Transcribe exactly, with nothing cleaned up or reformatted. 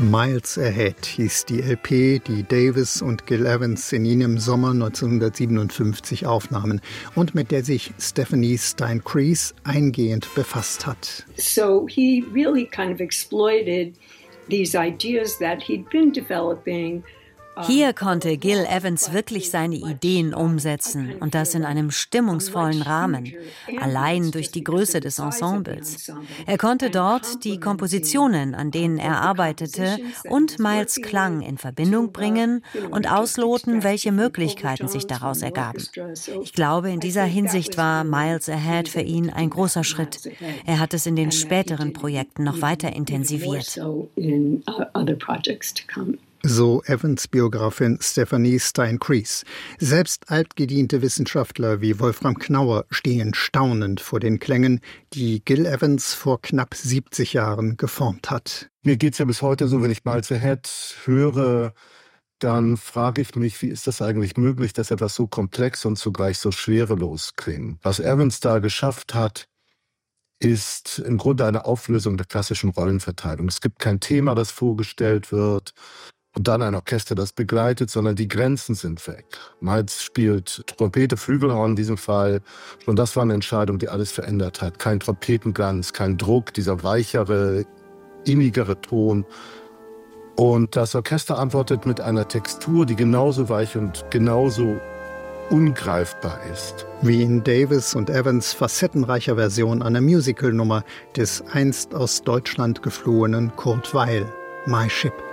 Miles Ahead hieß die L P, die Davis und Gil Evans in jenem Sommer neunzehnhundertsiebenundfünfzig aufnahmen und mit der sich Stephanie Stein-Creese eingehend befasst hat. So he really kind of exploited these ideas that he'd been developing. Hier konnte Gil Evans wirklich seine Ideen umsetzen und das in einem stimmungsvollen Rahmen, allein durch die Größe des Ensembles. Er konnte dort die Kompositionen, an denen er arbeitete, und Miles' Klang in Verbindung bringen und ausloten, welche Möglichkeiten sich daraus ergaben. Ich glaube, in dieser Hinsicht war Miles Ahead für ihn ein großer Schritt. Er hat es in den späteren Projekten noch weiter intensiviert. So Evans' Biografin Stephanie Stein-Creese. Selbst altgediente Wissenschaftler wie Wolfram Knauer stehen staunend vor den Klängen, die Gil Evans vor knapp siebzig Jahren geformt hat. Mir geht's ja bis heute so, wenn ich Miles Ahead höre, dann frage ich mich, wie ist das eigentlich möglich, dass etwas so komplex und zugleich so schwerelos klingt. Was Evans da geschafft hat, ist im Grunde eine Auflösung der klassischen Rollenverteilung. Es gibt kein Thema, das vorgestellt wird und dann ein Orchester, das begleitet, sondern die Grenzen sind weg. Miles spielt Trompete, Flügelhorn in diesem Fall. Und das war eine Entscheidung, die alles verändert hat. Kein Trompetenglanz, kein Druck, dieser weichere, innigere Ton. Und das Orchester antwortet mit einer Textur, die genauso weich und genauso ungreifbar ist. Wie in Davis und Evans' facettenreicher Version einer Musicalnummer des einst aus Deutschland geflohenen Kurt Weill, My Ship.